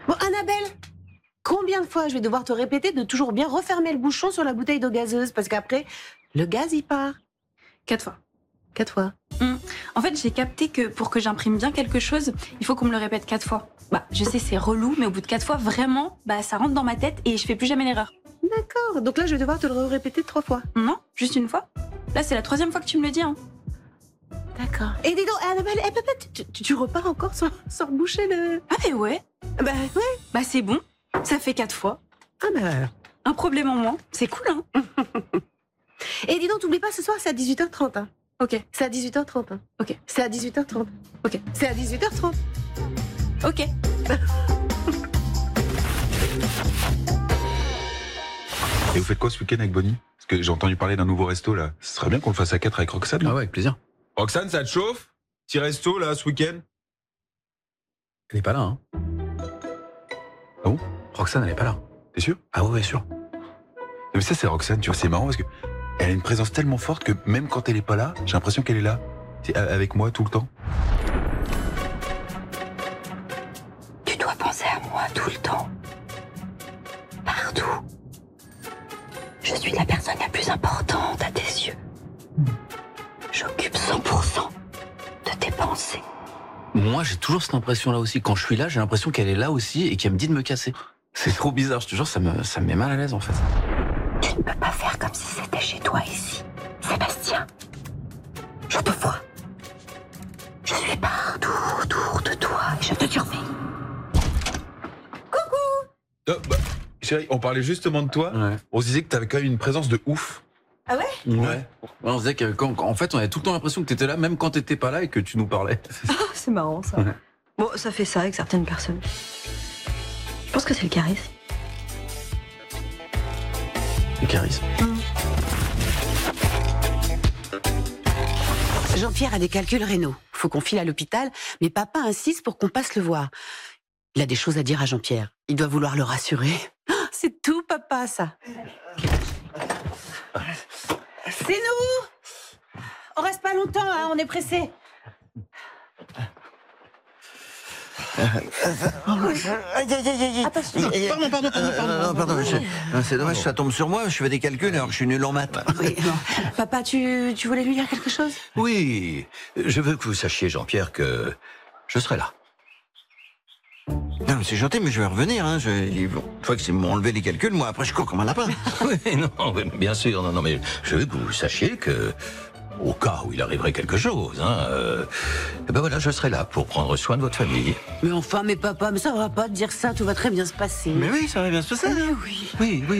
Bon, Annabelle, combien de fois je vais devoir te répéter de toujours bien refermer le bouchon sur la bouteille d'eau gazeuse? Parce qu'après, le gaz, il part. 4 fois. 4 fois. En fait, j'ai capté que pour que j'imprime bien quelque chose, il faut qu'on me le répète 4 fois. Bah, je sais, c'est relou, mais au bout de 4 fois, vraiment, ça rentre dans ma tête et je fais plus jamais l'erreur. D'accord. Donc là, je vais devoir te le répéter 3 fois. Non, juste une fois. Là, c'est la 3e fois que tu me le dis. Hein. D'accord. Et dis donc, Annabelle, papa, tu repars encore sans reboucher le... Ah, mais ouais. Bah ouais. Bah, c'est bon. Ça fait 4 fois. Ah bah... Un problème en moins. C'est cool, hein. Et dis donc, t'oublies pas, ce soir, c'est à 18h30. Hein. Ok. C'est à 18h30. Hein. Ok. C'est à 18h30. Ok. C'est à 18h30. Ok. Et vous faites quoi ce week-end avec Bonnie? Parce que j'ai entendu parler d'un nouveau resto là. Ce serait bien qu'on le fasse à 4 avec Roxane. Ah ouais, avec plaisir. Roxane, ça te chauffe? Petit resto là ce week-end? Elle est pas là, hein. Ah bon? Roxane, elle est pas là. T'es sûr? Ah ouais, sûr. Mais ça c'est Roxane, tu vois, c'est marrant parce que elle a une présence tellement forte que même quand elle est pas là, j'ai l'impression qu'elle est là. C'est avec moi tout le temps. Tu dois penser à moi tout le temps. Partout. Je suis la personne la plus importante à tes yeux. J'occupe 100% de tes pensées. Moi, j'ai toujours cette impression-là aussi. Quand je suis là, j'ai l'impression qu'elle est là aussi et qu'elle me dit de me casser. C'est trop bizarre, je te jure, ça me met mal à l'aise en fait. Tu ne peux pas faire comme si c'était chez toi ici. Sébastien, je te vois. Je suis partout autour de toi et je te surveille. Chérie, on parlait justement de toi. Ouais. On se disait que t'avais quand même une présence de ouf. Ah ouais? Ouais. On disait qu'en fait, on avait tout le temps l'impression que t'étais là, même quand t'étais pas là et que tu nous parlais. C'est marrant ça. Ouais. Bon, ça fait ça avec certaines personnes. Je pense que c'est le charisme. Le charisme. Jean-Pierre a des calculs rénaux. Faut qu'on file à l'hôpital, mais papa insiste pour qu'on passe le voir. Il a des choses à dire à Jean-Pierre. Il doit vouloir le rassurer. C'est tout, papa, ça. C'est nous! On reste pas longtemps, hein, on est pressés. Pardon. C'est dommage, ça tombe sur moi. Je fais des calculs alors que je suis nul en maths. Oui, non. Papa, tu voulais lui dire quelque chose? Oui, je veux que vous sachiez, Jean-Pierre, que je serai là. Non, mais c'est gentil, mais je vais revenir. Hein. Une fois que c'est m'ont enlevé les calculs, moi, après, je cours comme un lapin. Oui, non, oui, bien sûr, non, mais je veux que vous sachiez que, au cas où il arriverait quelque chose, ben voilà, je serai là pour prendre soin de votre famille. Mais enfin, mais papa, mais ça va pas te dire ça, tout va très bien se passer. Mais oui, ça va bien se passer. Mais oui. Oui.